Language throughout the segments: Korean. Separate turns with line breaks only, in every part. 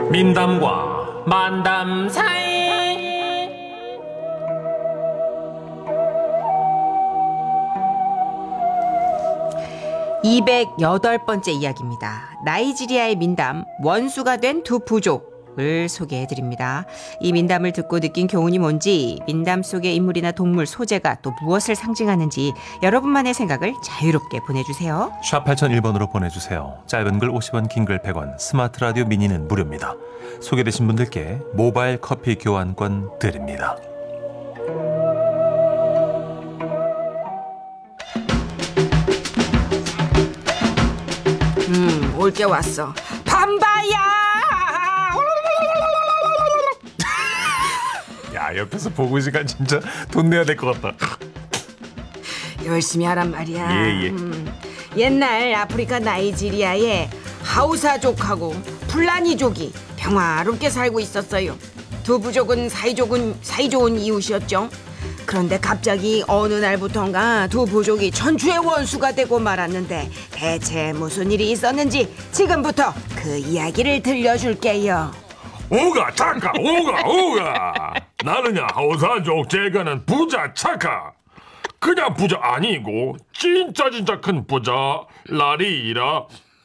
민담과 만담 사이.
208번째 이야기입니다. 나이지리아의 민담 원수가 된 두 부족을 소개해드립니다. 이 민담을 듣고 느낀 교훈이 뭔지, 민담 속의 인물이나 동물, 소재가 또 무엇을 상징하는지 여러분만의 생각을 자유롭게 보내주세요.
샵 8001번으로 보내주세요. 짧은 글 50원, 긴 글 100원, 스마트 라디오 미니는 무료입니다. 소개되신 분들께 모바일 커피 교환권 드립니다.
올 게 왔어. 밤바야!
야, 옆에서 보고 있으니까 진짜 돈 내야 될 것 같다.
열심히 하란 말이야.
예.
옛날 아프리카 나이지리아에 하우사족하고 풀라니족이 평화롭게 살고 있었어요. 두 부족은 사이좋은 이웃이었죠. 그런데 갑자기 어느 날부턴가 두 부족이 천추의 원수가 되고 말았는데, 대체 무슨 일이 있었는지 지금부터 그 이야기를 들려줄게요.
오가 착하 오가 나는야 하우사족 제가는 부자 착하. 그냥 부자 아니고 진짜 큰 부자 라리라.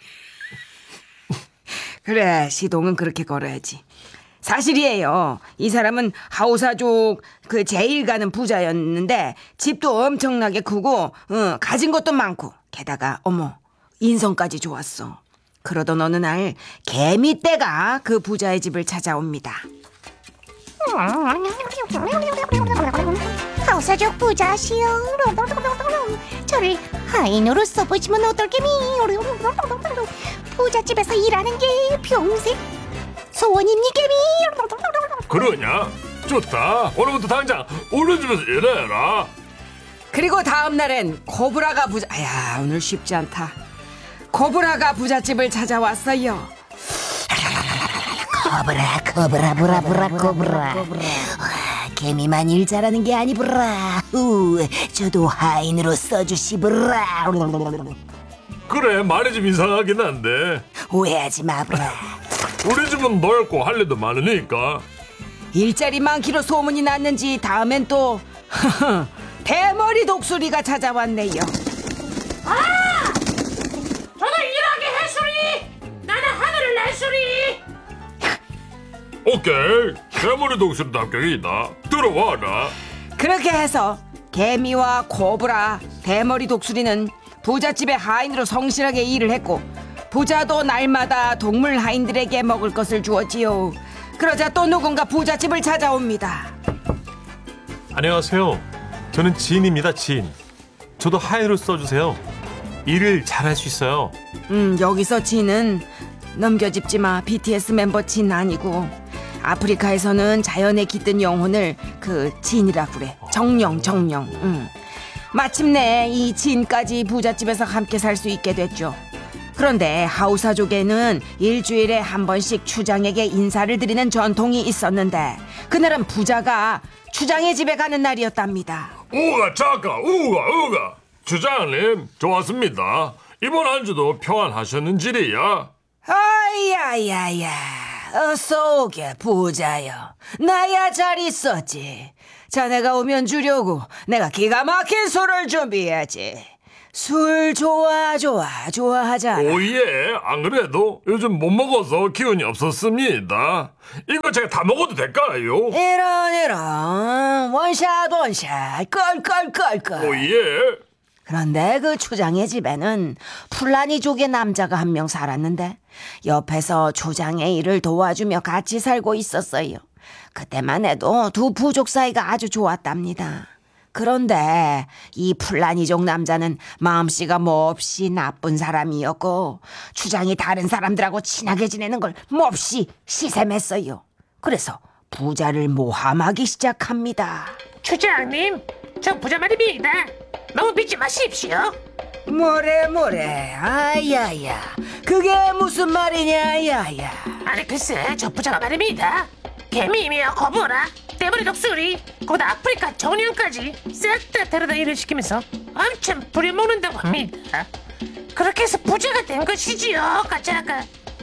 그래, 시동은 그렇게 걸어야지. 사실이에요. 이 사람은 하우사족 그 제일 가는 부자였는데, 집도 엄청나게 크고 가진 것도 많고, 게다가 어머, 인성까지 좋았어. 그러던 어느 날 개미떼가 그 부자의 집을 찾아옵니다.
하우사족 부자시여, 저를 하인으로 써보시면 어떨게미. 부잣집에서 일하는 게 평생 소원입니게미.
그러냐? 좋다. 오늘부터 당장 우리 집에서 일해라.
그리고 다음 날엔 코브라가 오늘 쉽지 않다. 코브라가 부잣집을 찾아왔어요.
코브라. 개미만 일 잘하는 게 아니브라. 저도 하인으로 써주시브라.
그래, 말이 좀 이상하긴 한데
오해하지 마브라.
우리 집은 넓고 할 일도 많으니까.
일자리 많기로 소문이 났는지 다음엔 또 대머리 독수리가 찾아왔네요.
저도 일하게 해수리. 나는 하늘을 날 수리.
오케이, 대머리 독수리 합격이다. 들어와라.
그렇게 해서 개미와 코브라, 대머리 독수리는 부잣집의 하인으로 성실하게 일을 했고, 부자도 날마다 동물 하인들에게 먹을 것을 주었지요. 그러자 또 누군가 부잣집을 찾아옵니다.
안녕하세요. 저는 지인입니다. 지인. 저도 하이로 써주세요. 일을 잘할 수 있어요.
여기서 지는 넘겨짚지 마. BTS 멤버 진 아니고, 아프리카에서는 자연에 깃든 영혼을 그 진이라고 그래. 정령. 마침내 이 진까지 부잣집에서 함께 살 수 있게 됐죠. 그런데 하우사족에는 일주일에 한 번씩 추장에게 인사를 드리는 전통이 있었는데, 그날은 부자가 추장의 집에 가는 날이었답니다.
우가 착하 우가 주장님 좋았습니다. 이번 한 주도 평안하셨는지리야?
아야야야, 어서 오게 부자여. 나야 잘 있었지. 자네가 오면 주려고 내가 기가 막힌 술을 준비했지. 술 좋아하잖아.
오예, 안 그래도 요즘 못 먹어서 기운이 없었습니다. 이거 제가 다 먹어도 될까요?
이런 원샷 껄.
오예.
그런데 그 추장의 집에는 풀라니족의 남자가 한 명 살았는데, 옆에서 추장의 일을 도와주며 같이 살고 있었어요. 그때만 해도 두 부족 사이가 아주 좋았답니다. 그런데 이 풀라니족 남자는 마음씨가 몹시 나쁜 사람이었고, 추장이 다른 사람들하고 친하게 지내는 걸 몹시 시샘했어요. 그래서 부자를 모함하기 시작합니다.
추장님, 저 부자 말입니다. 너무 믿지 마십시오.
뭐래 아야야, 그게 무슨 말이냐. 야야,
아니 글쎄, 저 부자가 말입니다. 개미이며 거부라, 대머리 독수리, 거기다 아프리카 정령까지 싹 다 데려다 일을 시키면서 엄청 부려먹는다고 합니다. 그렇게 해서 부자가 된 것이지요, 까짜라까.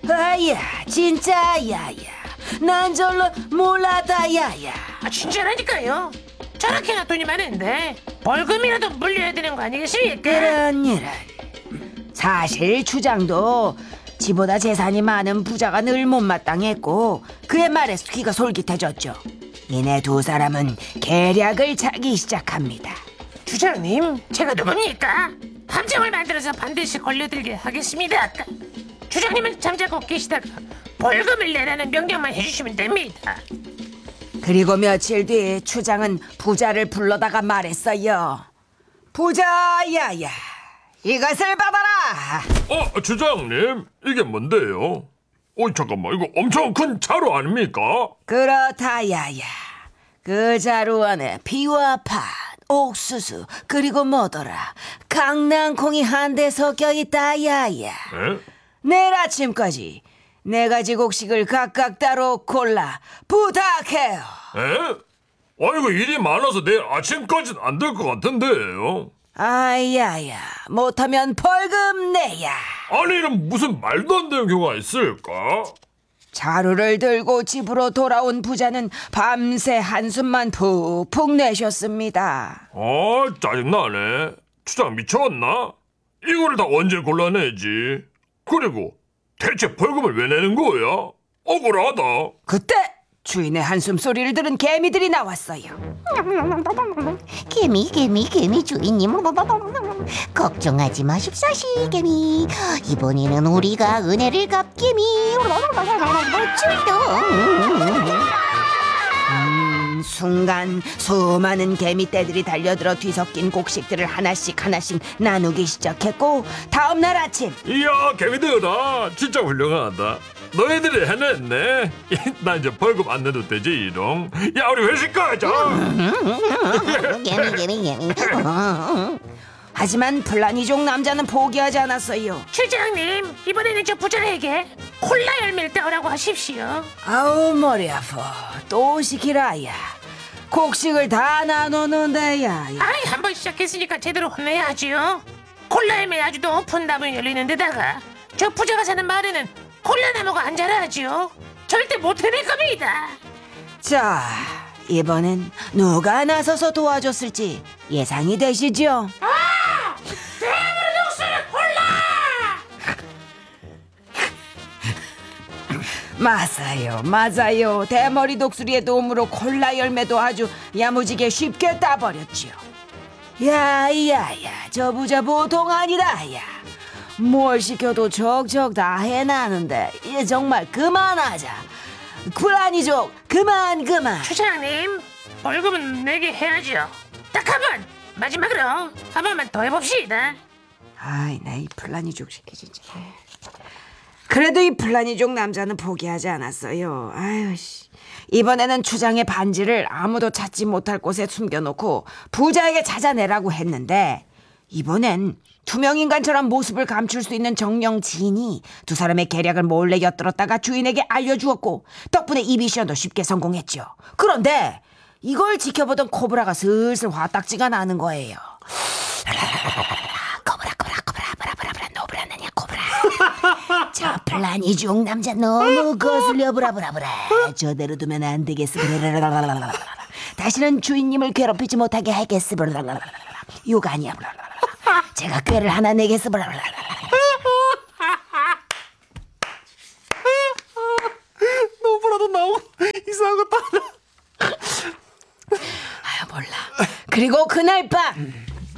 아야 진짜 야야 난 절로 몰랐다 야야.
아 진짜라니까요. 저렇게나 돈이 많은데 벌금이라도 물려야 되는 거 아니겠습니까?
그런 일은 사실 추장도 지보다 재산이 많은 부자가 늘 못마땅했고 그의 말에 귀가 솔깃해졌죠. 이내 두 사람은 계략을 짜기 시작합니다.
주장님, 제가 누굽니까? 함정을 만들어서 반드시 걸려들게 하겠습니다. 주장님은 잠자고 계시다가 벌금을 내라는 명령만 해주시면 됩니다.
그리고 며칠 뒤 추장은 부자를 불러다가 말했어요. 부자 야야 이것을 받아라.
주장님, 이게 뭔데요? 잠깐만, 이거 엄청 큰 자루 아닙니까?
그렇다 야야. 그 자루 안에 비와 팥, 옥수수 그리고 뭐더라 강낭콩이 한데 섞여있다 야야.
에?
내일 아침까지 네 가지 곡식을 각각 따로 골라 부탁해요.
에? 이거 일이 많아서 내일 아침까지는 안 될 것 같은데요?
아야야 못하면 벌금 내야.
아니, 이런 무슨 말도 안 되는 경우가 있을까?
자루를 들고 집으로 돌아온 부자는 밤새 한숨만 푹푹 내셨습니다.
짜증나네. 추장 미쳤나? 이거를 다 언제 골라내지? 그리고 대체 벌금을 왜 내는 거야? 억울하다.
그때 주인의 한숨 소리를 들은 개미들이 나왔어요.
개미 주인님 걱정하지 마십사시 개미 이번에는 우리가 은혜를 갚개미 출동.
순간 수많은 개미떼들이 달려들어 뒤섞인 곡식들을 하나씩 나누기 시작했고 다음날 아침
이야, 개미들아, 진짜 훌륭하다. 너희들이 해냈네. 나 이제 벌금 안 내도 되지, 이롱. 야, 우리 회식 가자.
개미
하지만 플라니족 남자는 포기하지 않았어요.
주장님, 이번에는 저 부자에게 콜라 열매를 따오라고 하십시오.
아우 머리 아파. 또 시키라야. 곡식을 다 나누는데 야.
아이, 한번 시작했으니까 제대로 혼내야지요. 콜라 열매 아주 높은 나무에 열리는 데다가 저 부자가 사는 마을에는 콜라 나무가 안 자라지요. 절대 못 해낼 겁니다.
자, 이번엔 누가 나서서 도와줬을지 예상이 되시죠? 맞아요. 대머리 독수리의 도움으로 콜라 열매도 아주 야무지게 쉽게 따버렸지요. 야야야, 저 부자 보통 아니다. 야, 뭘 시켜도 적적 다 해나는데 이제 정말 그만하자. 플라니족 그만.
주장님, 벌금은 내게 해야죠. 딱 한 번, 마지막으로 한 번만 더 해봅시다.
아이, 나 이 플라니족 새끼 진짜. 그래도 이 플라니족 남자는 포기하지 않았어요. 아유 씨. 이번에는 추장의 반지를 아무도 찾지 못할 곳에 숨겨놓고 부자에게 찾아내라고 했는데 이번엔 투명인간처럼 모습을 감출 수 있는 정령 지인이 두 사람의 계략을 몰래 엿들었다가 주인에게 알려주었고 덕분에 이 미션도 쉽게 성공했죠. 그런데 이걸 지켜보던 코브라가 슬슬 화딱지가 나는 거예요.
노브라느냐 코브라 저 플라니족 남자 너무 거슬려 브라브라브라 저대로 두면 안 되겠어. 다시는 주인님을 괴롭히지 못하게 하겠어. 요가 아니야. 제가 꾀를 하나 내겠어.
노브라도 나오고 이상한 것도 하나.
아유 몰라. 그리고 그날 밤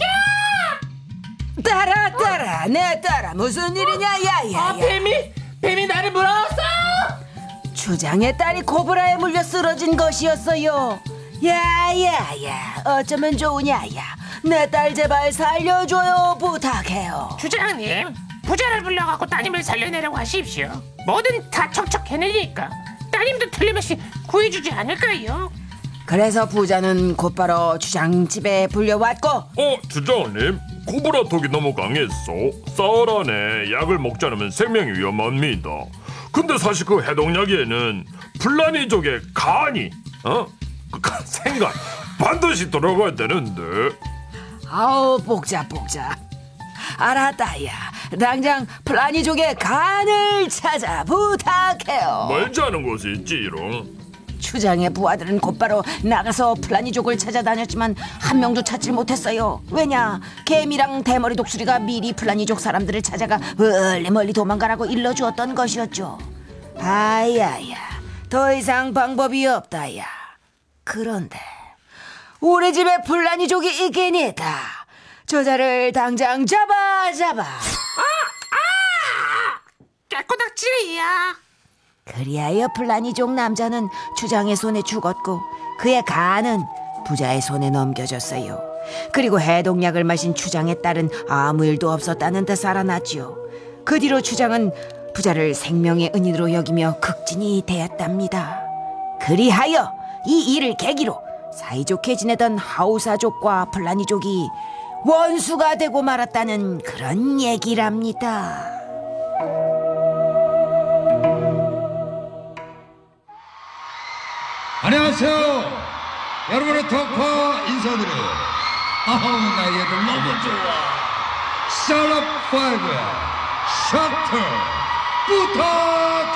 따라 내 따라 무슨 일이냐 야야.
뱀이 나를 물어왔어.
추장의 딸이 코브라에 물려 쓰러진 것이었어요. 야야야 어쩌면 좋으냐 야. 내 딸 제발 살려줘요 부탁해요.
주장님, 부자를 불러갖고 따님을 살려내라고 하십시오. 뭐든 다 척척 해내니까 따님도 틀림없이 구해주지 않을까요?
그래서 부자는 곧바로 추장 집에 불려왔고
주장님, 코브라 톡이 너무 강했어. 사흘 안에 약을 먹지 않으면 생명이 위험합니다. 근데 사실 그 해독약에는 플라니족의 간이 생간 반드시 들어가야 되는데.
아우 복잡 알았다 야. 당장 플라니족의 간을 찾아 부탁해요.
멀지 않은 곳이 있지롱.
추장의 부하들은 곧바로 나가서 플라니족을 찾아다녔지만 한 명도 찾질 못했어요. 왜냐? 개미랑 대머리 독수리가 미리 플라니족 사람들을 찾아가 멀리 도망가라고 일러주었던 것이었죠. 아야야, 더 이상 방법이 없다야. 그런데 우리 집에 플라니족이 있긴 있다. 저자를 당장 잡아.
깨꼬닥지야.
그리하여 플라니족 남자는 추장의 손에 죽었고 그의 간은 부자의 손에 넘겨졌어요. 그리고 해독약을 마신 추장의 딸은 아무 일도 없었다는 듯 살아났지요. 그 뒤로 추장은 부자를 생명의 은인으로 여기며 극진히 대했답니다. 그리하여 이 일을 계기로 사이좋게 지내던 하우사족과 플라니족이 원수가 되고 말았다는 그런 얘기랍니다.
안녕하세요. 여러분의 덕화 인사드려요. 아우 나 얘들 너무 좋아. 샬럿 5의 셔터 부탁.